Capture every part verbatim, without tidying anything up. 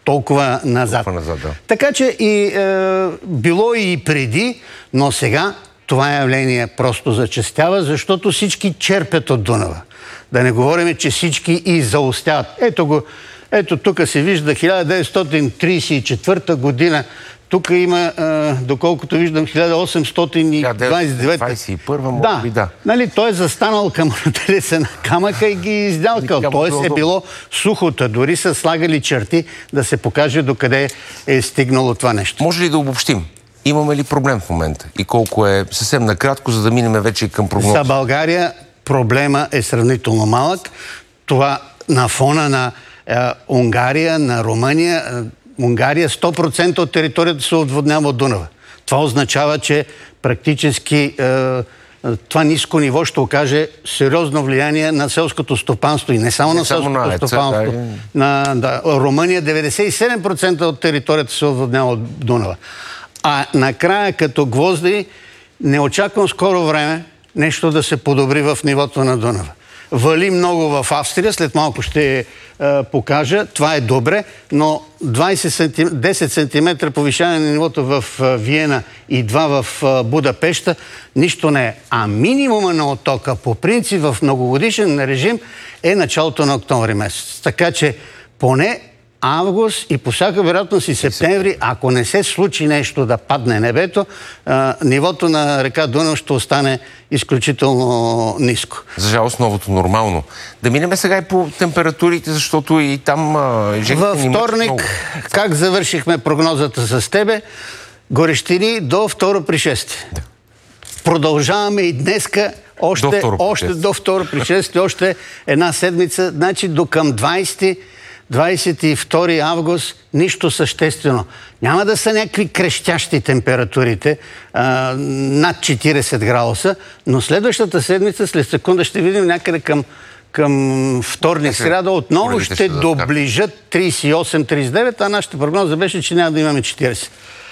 толкова назад. Толкова назад да. Така че и е, било и преди, но сега това явление просто зачестява, защото всички черпят от Дунава. Да не говорим, че всички и заостяват. Ето го, ето тук се вижда хиляда деветстотин тридесет и четвърта година. Тук има, е, доколкото виждам, хиляда осемстотин двадесет и девета. двадесет и първа, може да, би да. Нали, той е застанал към телеса на камъка и ги издялкал. Тоест е било сухота. Дори са слагали черти да се покаже докъде е стигнало това нещо. Може ли да обобщим? Имаме ли проблем в момента? И колко е съвсем накратко, за да минем вече към прогноза? За България проблема е сравнително малък. Това на фона на е, Унгария, на Румъния. Е, Унгария сто процента от територията се отводнява от Дунава. Това означава, че практически е, това ниско ниво ще окаже сериозно влияние на селското стопанство и не само не на селското на стопанство. Да, на, да, Румъния деветдесет и седем процента от територията се отводнява от Дунава. А накрая, като гвозди, не очаквам скоро време нещо да се подобри в нивото на Дунава. Вали много в Австрия, след малко ще е, покажа. Това е добре, но двадесет сантиметра, десет сантиметра повишаване на нивото в Виена и два в Будапеща нищо не е. А минимума на оттока по принцип в многогодишен режим е началото на октомври месец. Така че поне август и по всяка вероятност и септември, ако не се случи нещо да падне небето, а, нивото на река Дунав ще остане изключително ниско. За жалост, новото нормално. Да минем сега и по температурите, защото и там... А, Във вторник, как завършихме прогнозата с тебе, горещини до второ пришествие. Да. Продължаваме и днеска още до второ, още до второ пришествие, още една седмица, значи до към двадесети двадесет и втори август, нищо съществено. Няма да са някакви крещящи температурите, а, над четиридесет градуса, но следващата седмица, след секунда ще видим някъде към, към вторник, сряда, отново ще доближат тридесет и осем тридесет и девет, а нашата прогноза беше, че няма да имаме четиридесет.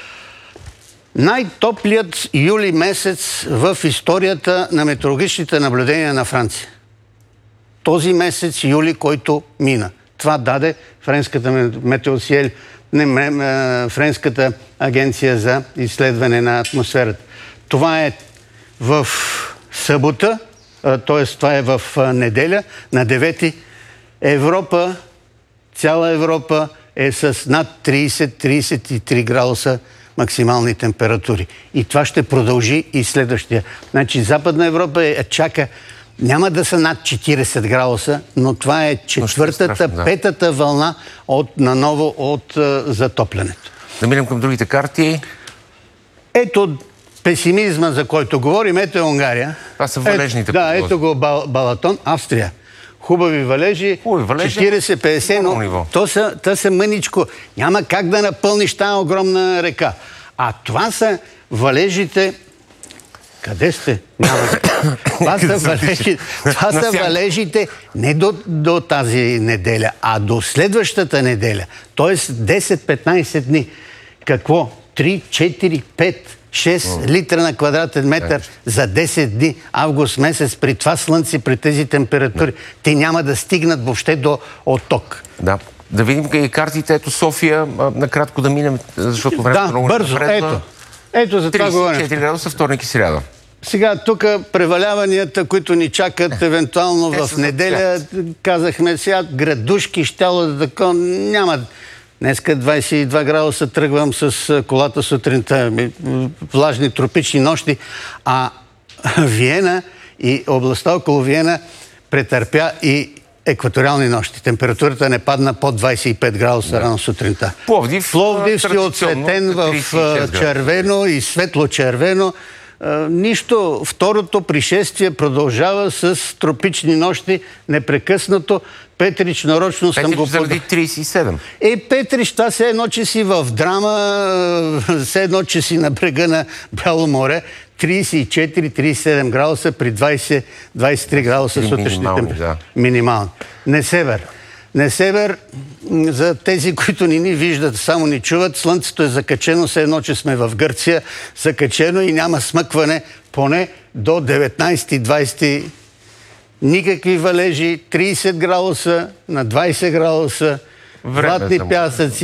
Най-топлият юли месец в историята на метеорологичните наблюдения на Франция. Този месец юли, който мина. Това даде френската метеосиел, не, френската агенция за изследване на атмосферата. Това е в събота, т.е. това е в неделя, на девети. Европа, цяла Европа е с над тридесет до тридесет и три градуса максимални температури. И това ще продължи и следващия. Значи Западна Европа е, чака. Няма да са над четиридесет градуса, но това е четвъртата, е страшно, да. петата вълна от, наново от а, затоплянето. Да минем към другите карти. Ето песимизма, за който говорим, ето е Унгария. Това са валежните. Ето, да, ето го Бал, Балатон, Австрия. Хубави валежи, валежи четиридесет петдесет, но то са, то са мъничко. Няма как да напълниш тази огромна река. А това са валежите... Къде сте? Няма. Това са, валежи, това са валежите не до, до тази неделя, а до следващата неделя. Тоест десет-петнайсет дни. Какво? три, четири, пет, шест литра на квадратен метър за десет дни. Август месец, при това слънце, при тези температури. Да. Те няма да стигнат въобще до отток. Да. Да видим и картите. Ето София. Накратко да минем, защото времето да, много бързо. Ето. Ето за това говорим. тридесет и четири градуса, вторник и сряда. Сега тук преваляванията, които ни чакат евентуално в неделя, казахме сега, градушки, щяло да такова, няма. Днеска двайсет и два градуса тръгвам с колата сутринта, влажни тропични нощи, а Виена и областта около Виена претърпя и екваториални нощи. Температурата не падна под двайсет и пет градуса да. Рано сутринта. Пловдив, Пловдив си отцветен в червено и светло-червено. Uh, нищо. Второто пришествие продължава с тропични нощи непрекъснато. Петрич нарочно Петрич съм го... заради трийсет и седем. Е, Петрич, това все едно, че си в драма, все едно, че си на брега на Бяло море. трийсет и четири трийсет и седем градуса при двайсет до двайсет и три градуса сутрешни температури. Да. Минимални. Не север. Не север, за тези, които ни ни виждат, само ни чуват, слънцето е закачено, все едно, че сме в Гърция, закачено и няма смъкване поне до деветнайсети двайсети. Никакви валежи, трийсет градуса на двайсет градуса, вратни пясъци.